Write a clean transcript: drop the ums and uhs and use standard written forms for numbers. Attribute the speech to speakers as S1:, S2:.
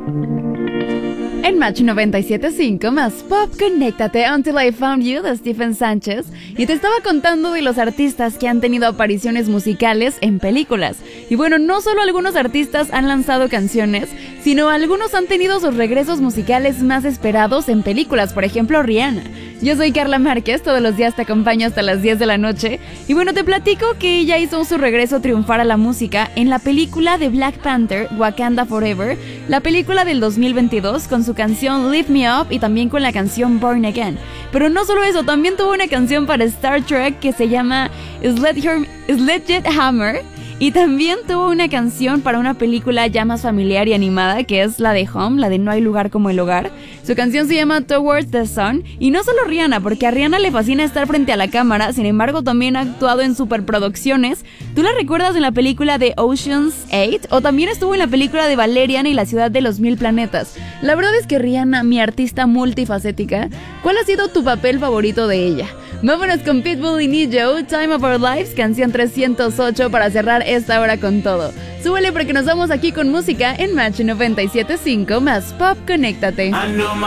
S1: En Match 97.5 más Pop, conéctate Until I Found You de Stephen Sánchez. Y te estaba contando de los artistas que han tenido apariciones musicales en películas. Y bueno, no solo algunos artistas han lanzado canciones, sino algunos han tenido sus regresos musicales más esperados en películas, por ejemplo Rihanna. Yo soy Carla Márquez, todos los días te acompaño hasta las 10 de la noche. Y bueno, te platico que ella hizo su regreso triunfal a la música en la película de Black Panther, Wakanda Forever, la película del 2022, con su canción Lift Me Up y también con la canción Born Again. Pero no solo eso, también tuvo una canción para Star Trek que se llama Sledgehammer. Y también tuvo una canción para una película ya más familiar y animada, que es la de Home, la de No hay lugar como el hogar. Su canción se llama Towards the Sun. Y no solo Rihanna, porque a Rihanna le fascina estar frente a la cámara, sin embargo también ha actuado en superproducciones. ¿Tú la recuerdas en la película de Ocean's 8? O también estuvo en la película de Valerian y la ciudad de los 1000 planetas. La verdad es que Rihanna, mi artista multifacética, ¿cuál ha sido tu papel favorito de ella? Vámonos con Pitbull y Ne-Yo, Time of Our Lives, canción 308 para cerrar esta hora con todo. Súbele porque nos vamos aquí con música en Match 97.5 más Pop, conéctate.